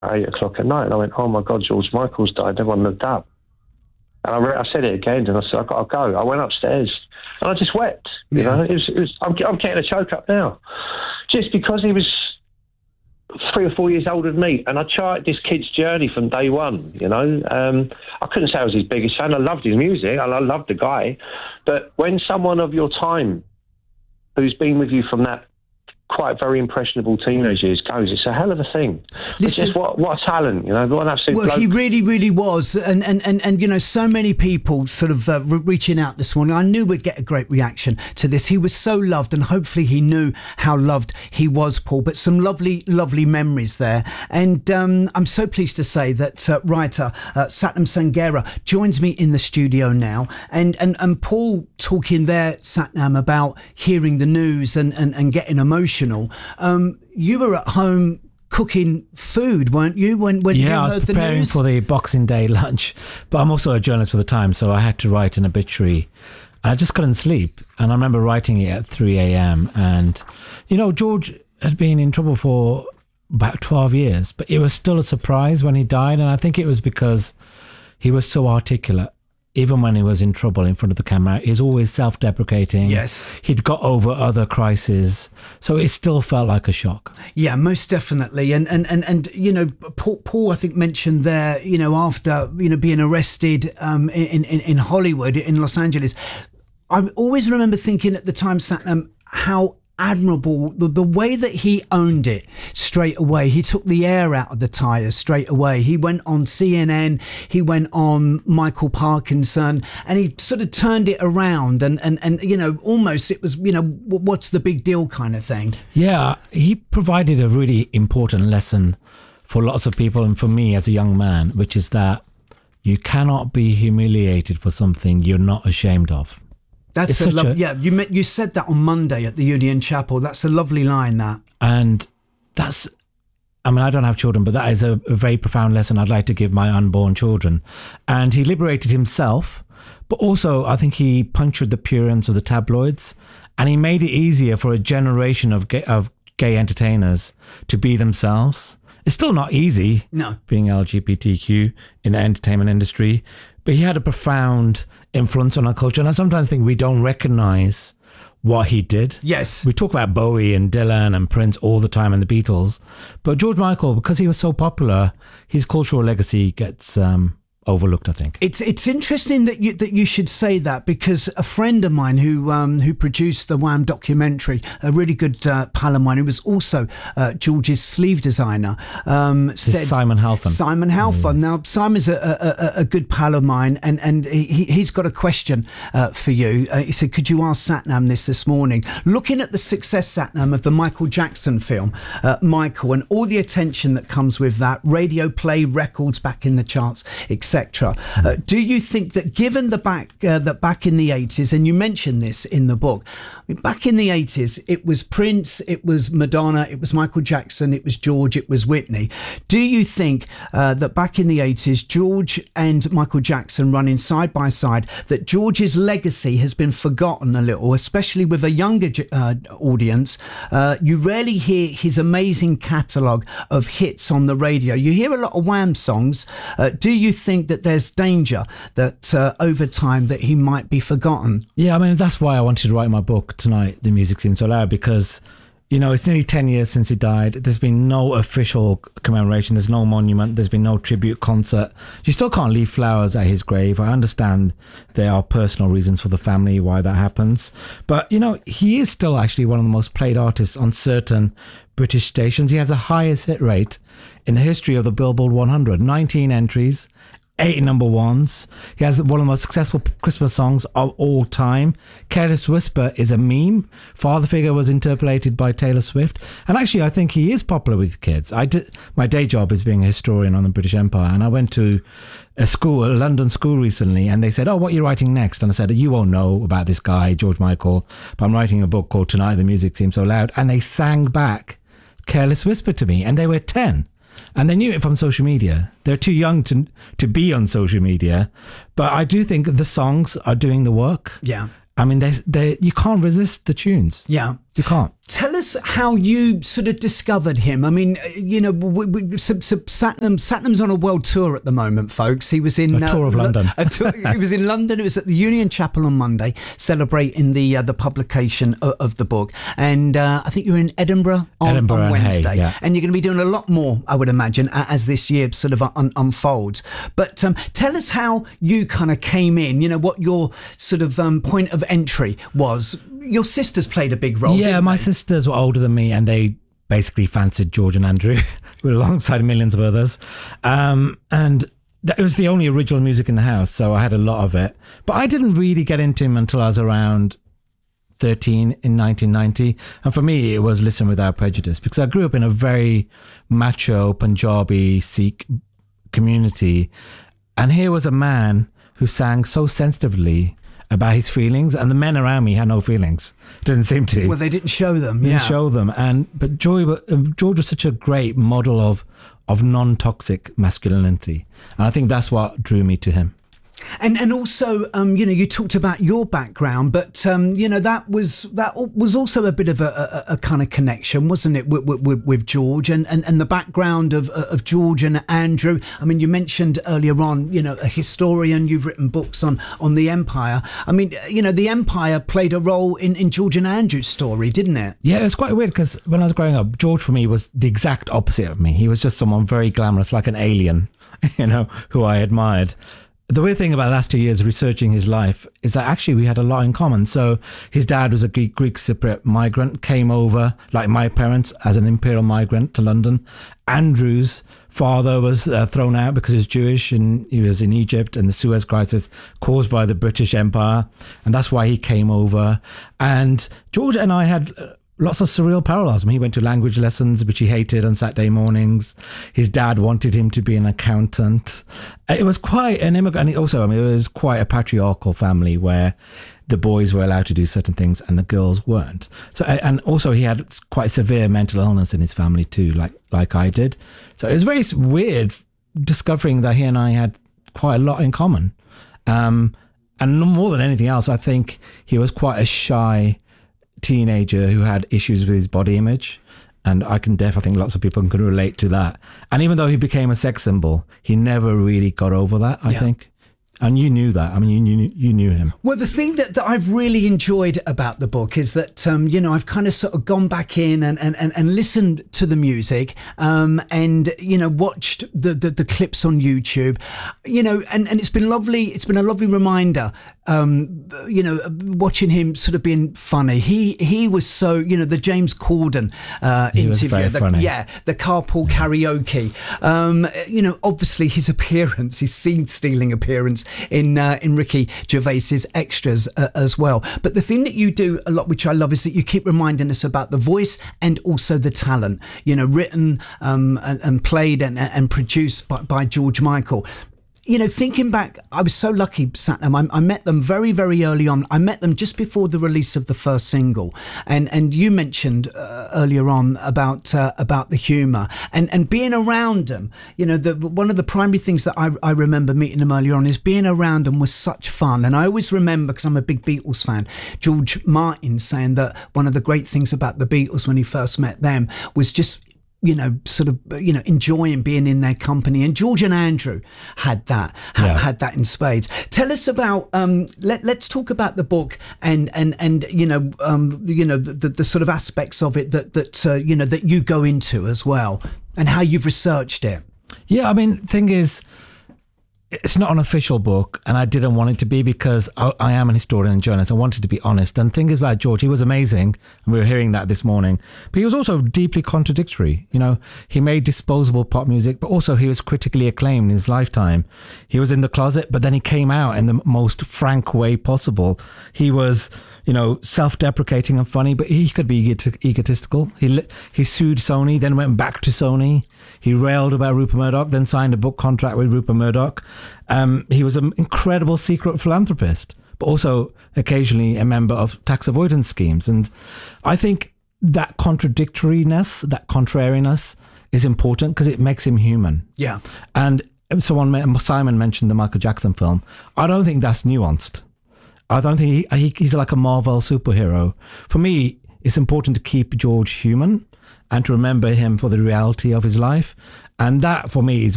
8:00 at night, and I went, "Oh my God, George Michael's died." Everyone looked up, and I said it again, and I said, "I've got to go." I went upstairs, and I just wept. You know, it was. I'm getting a choke up now, just because he was 3 or 4 years older than me, and I charted this kid's journey from day one. You know, I couldn't say I was his biggest fan. I loved his music. I loved the guy, but when someone of your time, who's been with you from that quite very impressionable teenage years goes, it's a hell of a thing. Listen, it's just what a talent, you know. What an absolute bloke. He really was, and you know, so many people sort of reaching out this morning. I knew we'd get a great reaction to this. He was so loved, and hopefully he knew how loved he was, Paul. But some lovely memories there, and I'm so pleased to say that writer Satnam Sanghera joins me in the studio now, and Paul talking there, Satnam, about hearing the news and getting emotional. You were at home cooking food, weren't you? When you heard the news? Yeah, I was preparing for the Boxing Day lunch, but I'm also a journalist for the Times, so I had to write an obituary, and I just couldn't sleep. And I remember writing it at 3 a.m. And you know, George had been in trouble for about 12 years, but it was still a surprise when he died, and I think it was because he was so articulate. Even when he was in trouble in front of the camera, he's always self-deprecating. Yes. He'd got over other crises, so it still felt like a shock. Yeah, most definitely. And you know, Paul, I think, mentioned there, you know, after, you know, being arrested in Hollywood, in Los Angeles, I always remember thinking at the time, Satnam, how admirable the way that he owned it straight away. He took the air out of the tires straight away. He went on CNN, he went on Michael Parkinson, and he sort of turned it around, and you know, almost it was, you know, what's the big deal kind of thing. Yeah, he provided a really important lesson for lots of people, and for me as a young man, which is that you cannot be humiliated for something you're not ashamed of. That's yeah. You said that on Monday at the Union Chapel. That's a lovely line, that. And that's, I mean, I don't have children, but that is a very profound lesson I'd like to give my unborn children. And he liberated himself, but also I think he punctured the prurience of the tabloids, and he made it easier for a generation of gay entertainers to be themselves. It's still not easy, no, being LGBTQ in the entertainment industry, but he had a profound influence on our culture. And I sometimes think we don't recognize what he did. Yes. We talk about Bowie and Dylan and Prince all the time and the Beatles, but George Michael, because he was so popular, his cultural legacy gets overlooked, I think. It's interesting that you should say that, because a friend of mine who produced the Wham documentary, a really good pal of mine, who was also George's sleeve designer, said Simon Halfon. Simon Halfon. Now, Simon's a good pal of mine, and he's got a question for you. He said, could you ask Satnam this morning? Looking at the success, Satnam, of the Michael Jackson film, Michael, and all the attention that comes with that, radio play, records back in the charts, etc. Do you think that, given that back in the 80s, and you mentioned this in the book, I mean, back in the 80s, it was Prince, it was Madonna, it was Michael Jackson, it was George, it was Whitney. Do you think that back in the 80s, George and Michael Jackson running side by side, that George's legacy has been forgotten a little, especially with a younger audience? You rarely hear his amazing catalogue of hits on the radio. You hear a lot of Wham songs. Do you think that there's danger that over time that he might be forgotten? Yeah, I mean, that's why I wanted to write my book tonight, The Music Seems So Loud, because, you know, it's nearly 10 years since he died. There's been no official commemoration. There's no monument. There's been no tribute concert. You still can't leave flowers at his grave. I understand there are personal reasons for the family why that happens. But, you know, he is still actually one of the most played artists on certain British stations. He has the highest hit rate in the history of the Billboard 100. 19 entries, 8 number ones. He has one of the most successful Christmas songs of all time. Careless Whisper is a meme. Father Figure was interpolated by Taylor Swift. And actually, I think he is popular with kids. My day job is being a historian on the British Empire, and I went to a London school recently, and they said, "Oh, what are you writing next?" And I said, "You won't know about this guy, George Michael, but I'm writing a book called Tonight the Music Seems So Loud." And they sang back Careless Whisper to me, and they were 10. And they knew it from social media. They're too young to be on social media. But I do think the songs are doing the work. Yeah. I mean, you can't resist the tunes. Yeah. You can't. Tell us how you sort of discovered him. I mean, Satnam's on a world tour at the moment, folks. He was in a tour of London. He was in London. It was at the Union Chapel on Monday, celebrating the publication of the book. And I think you're in Edinburgh on Wednesday. Hay, yeah. And you're going to be doing a lot more, I would imagine, as this year sort of unfolds. But tell us how you kind of came in. What your sort of point of entry was. Your sisters played a big role. Yeah, my sisters were older than me, and they basically fancied George and Andrew alongside millions of others. And it was the only original music in the house, so I had a lot of it. But I didn't really get into him until I was around 13 in 1990. And for me, it was Listen Without Prejudice, because I grew up in a very macho Punjabi Sikh community. And here was a man who sang so sensitively about his feelings, and the men around me had no feelings. Didn't seem to. Well, they didn't show them. Didn't show them. But George was such a great model of non-toxic masculinity, and I think that's what drew me to him. And also, you talked about your background, but that was also a bit of a kind of connection, wasn't it, with George and the background of George and Andrew. I mean, you mentioned earlier on, a historian. You've written books on the Empire. I mean, the Empire played a role in George and Andrew's story, didn't it? Yeah, it's quite weird because when I was growing up, George for me was the exact opposite of me. He was just someone very glamorous, like an alien, who I admired. The weird thing about the last 2 years researching his life is that actually we had a lot in common. So his dad was a Greek Cypriot migrant, came over, like my parents, as an imperial migrant to London. Andrew's father was thrown out because he was Jewish, and he was in Egypt, and the Suez Crisis caused by the British Empire. And that's why he came over. And George and I had lots of surreal parallels. I mean, he went to language lessons, which he hated, on Saturday mornings. His dad wanted him to be an accountant. It was quite an immigrant. And also, it was quite a patriarchal family where the boys were allowed to do certain things and the girls weren't. So, and also he had quite severe mental illness in his family too, like I did. So it was very weird discovering that he and I had quite a lot in common. And more than anything else, I think he was quite a shy teenager who had issues with his body image, and I think lots of people can relate to that. And even though he became a sex symbol, he never really got over that, I think. And you knew that. I mean, you knew him. Well, the thing that I've really enjoyed about the book is that, I've kind of sort of gone back in and listened to the music and, watched the clips on YouTube, and it's been lovely. It's been a lovely reminder, watching him sort of being funny. He was so, the James Corden interview. The carpool karaoke. Obviously his appearance, his scene-stealing appearance in Ricky Gervais's Extras as well. But the thing that you do a lot, which I love, is that you keep reminding us about the voice and also the talent, written and played and produced by George Michael. Thinking back, I was so lucky, Satnam. I met them very, very early on. I met them just before the release of the first single. And you mentioned earlier on about the humour and being around them. One of the primary things that I remember meeting them earlier on is being around them was such fun. And I always remember, because I'm a big Beatles fan, George Martin saying that one of the great things about the Beatles when he first met them was just enjoying being in their company. And George and Andrew had that in spades. Tell us about, let's talk about the book and the sort of aspects of it that you go into as well, and how you've researched it. Yeah, I mean, thing is, it's not an official book, and I didn't want it to be, because I am an historian and journalist. I wanted to be honest. And the thing is about George, he was amazing, and we were hearing that this morning. But he was also deeply contradictory. He made disposable pop music, but also he was critically acclaimed in his lifetime. He was in the closet, but then he came out in the most frank way possible. He was, self-deprecating and funny, but he could be egotistical. He sued Sony, then went back to Sony. He railed about Rupert Murdoch, then signed a book contract with Rupert Murdoch. He was an incredible secret philanthropist, but also occasionally a member of tax avoidance schemes. And I think that contradictoriness, that contrariness is important because it makes him human. Yeah. And Simon mentioned the Michael Jackson film. I don't think that's nuanced. I don't think he's like a Marvel superhero. For me, it's important to keep George human and to remember him for the reality of his life. And that, for me, is